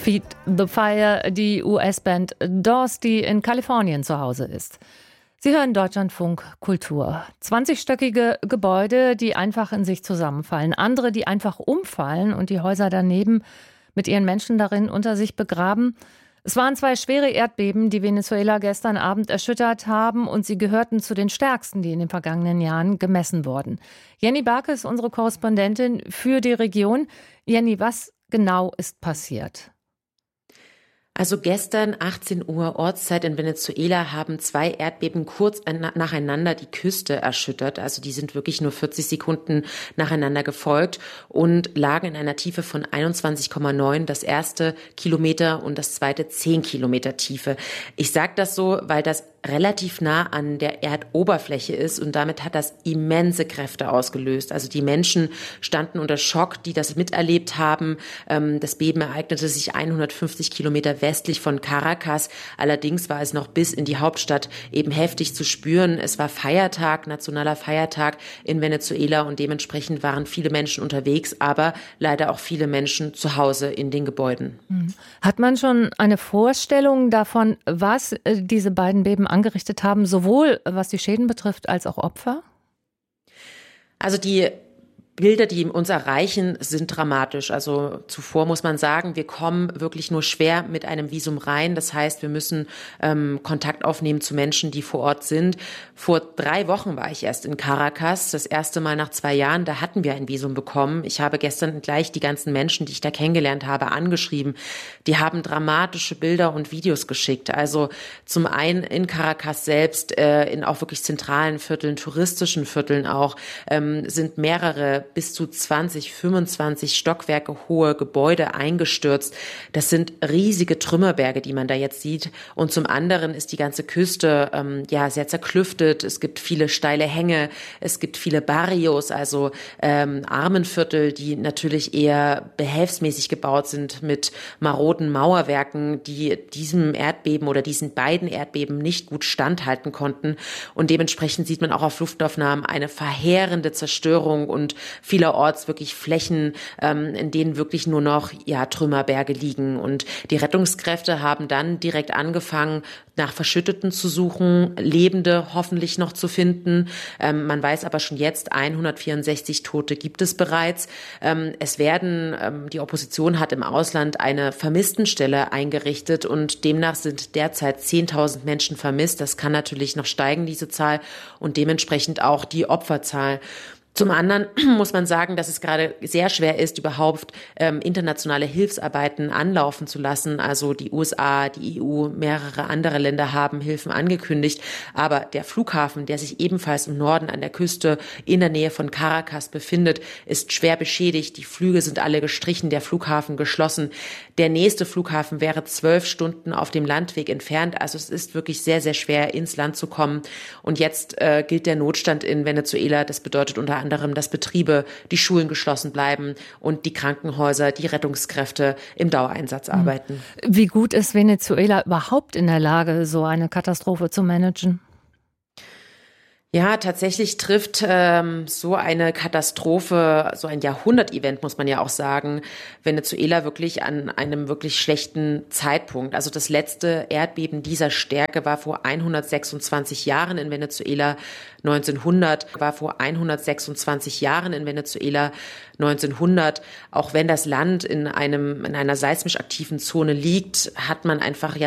Feed the Fire, die US-Band Doors, die in Kalifornien zu Hause ist. Sie hören Deutschlandfunk Kultur. 20-stöckige Gebäude, die einfach in sich zusammenfallen. Andere, die einfach umfallen und die Häuser daneben mit ihren Menschen darin unter sich begraben. Es waren 2 schwere Erdbeben, die Venezuela gestern Abend erschüttert haben, und sie gehörten zu den stärksten, die in den vergangenen Jahren gemessen wurden. Jenny Barke ist unsere Korrespondentin für die Region. Jenny, was genau ist passiert? Also gestern 18 Uhr Ortszeit in Venezuela haben 2 Erdbeben kurz nacheinander die Küste erschüttert. Also die sind wirklich nur 40 Sekunden nacheinander gefolgt und lagen in einer Tiefe von 21,9. Das erste Kilometer und das zweite 10 Kilometer Tiefe. Ich sage das so, weil das relativ nah an der Erdoberfläche ist, und damit hat das immense Kräfte ausgelöst. Also die Menschen standen unter Schock, die das miterlebt haben. Das Beben ereignete sich 150 Kilometer westlich von Caracas. Allerdings war es noch bis in die Hauptstadt eben heftig zu spüren. Es war Feiertag, nationaler Feiertag in Venezuela, und dementsprechend waren viele Menschen unterwegs, aber leider auch viele Menschen zu Hause in den Gebäuden. Hat man schon eine Vorstellung davon, was diese beiden Beben angerichtet haben, sowohl was die Schäden betrifft als auch Opfer? Also die Bilder, die uns erreichen, sind dramatisch. Also zuvor muss man sagen, wir kommen wirklich nur schwer mit einem Visum rein. Das heißt, wir müssen Kontakt aufnehmen zu Menschen, die vor Ort sind. Vor 3 Wochen war ich erst in Caracas, das erste Mal nach 2 Jahren. Da hatten wir ein Visum bekommen. Ich habe gestern gleich die ganzen Menschen, die ich da kennengelernt habe, angeschrieben. Die haben dramatische Bilder und Videos geschickt. Also zum einen in Caracas selbst, in auch wirklich zentralen Vierteln, touristischen Vierteln auch, sind mehrere bis zu 20, 25 Stockwerke hohe Gebäude eingestürzt. Das sind riesige Trümmerberge, die man da jetzt sieht. Und zum anderen ist die ganze Küste sehr zerklüftet. Es gibt viele steile Hänge, es gibt viele Barrios, also Armenviertel, die natürlich eher behelfsmäßig gebaut sind mit maroden Mauerwerken, die diesem Erdbeben oder diesen beiden Erdbeben nicht gut standhalten konnten. Und dementsprechend sieht man auch auf Luftaufnahmen eine verheerende Zerstörung und vielerorts wirklich Flächen, in denen wirklich nur noch Trümmerberge liegen. Und die Rettungskräfte haben dann direkt angefangen, nach Verschütteten zu suchen, Lebende hoffentlich noch zu finden. Man weiß aber schon jetzt, 164 Tote gibt es bereits. Die Opposition hat im Ausland eine Vermisstenstelle eingerichtet, und demnach sind derzeit 10.000 Menschen vermisst. Das kann natürlich noch steigen, diese Zahl, und dementsprechend auch die Opferzahl. Zum anderen muss man sagen, dass es gerade sehr schwer ist, überhaupt internationale Hilfsarbeiten anlaufen zu lassen. Also die USA, die EU, mehrere andere Länder haben Hilfen angekündigt. Aber der Flughafen, der sich ebenfalls im Norden an der Küste in der Nähe von Caracas befindet, ist schwer beschädigt. Die Flüge sind alle gestrichen, der Flughafen geschlossen. Der nächste Flughafen wäre 12 Stunden auf dem Landweg entfernt. Also es ist wirklich sehr, sehr schwer, ins Land zu kommen. Und jetzt gilt der Notstand in Venezuela. Das bedeutet unter anderem, dass Betriebe, die Schulen geschlossen bleiben und die Krankenhäuser, die Rettungskräfte im Dauereinsatz arbeiten. Wie gut ist Venezuela überhaupt in der Lage, so eine Katastrophe zu managen? Ja, tatsächlich trifft so eine Katastrophe, so ein Jahrhundert-Event, muss man ja auch sagen, Venezuela wirklich an einem wirklich schlechten Zeitpunkt. Also das letzte Erdbeben dieser Stärke war vor 126 Jahren in Venezuela. 1900. Auch wenn das Land in einer seismisch aktiven Zone liegt, hat man einfach